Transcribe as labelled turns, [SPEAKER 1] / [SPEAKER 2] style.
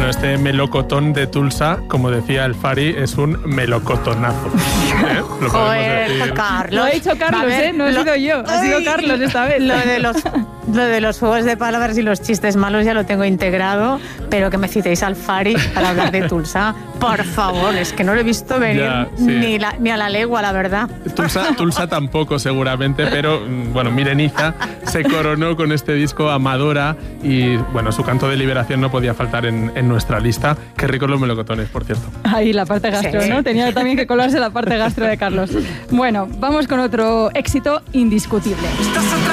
[SPEAKER 1] Bueno, este melocotón de Tulsa, como decía el Fari, es un melocotonazo. Lo podemos decir.
[SPEAKER 2] Carlos.
[SPEAKER 3] Lo ha dicho Carlos, no he sido yo. Ha sido Carlos esta vez.
[SPEAKER 2] Lo de los juegos de palabras y los chistes malos ya lo tengo integrado, pero que me citéis al Fari para hablar de Tulsa, por favor, es que no lo he visto venir ni a la legua, la verdad.
[SPEAKER 1] Tulsa tampoco seguramente, pero bueno, Mireniza se coronó con este disco Amadora y bueno, su canto de liberación no podía faltar en nuestra lista. Qué ricos los melocotones, por cierto.
[SPEAKER 3] Ahí la parte gastro, ¿no? Tenía también que colarse la parte gastro de Carlos. Bueno, vamos con otro éxito indiscutible.